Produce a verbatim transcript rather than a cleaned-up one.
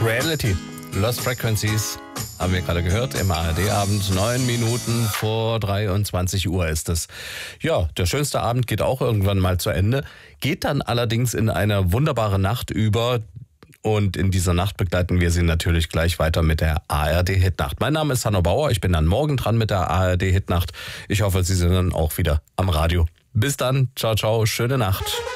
Reality. Lost Frequencies haben wir gerade gehört im A R D-Abend. Neun Minuten vor dreiundzwanzig Uhr ist es. Ja, der schönste Abend geht auch irgendwann mal zu Ende. Geht dann allerdings in eine wunderbare Nacht über. Und in dieser Nacht begleiten wir Sie natürlich gleich weiter mit der A R D-Hitnacht. Mein Name ist Hanno Bauer. Ich bin dann morgen dran mit der A R D-Hitnacht. Ich hoffe, Sie sind dann auch wieder am Radio. Bis dann. Ciao, ciao. Schöne Nacht.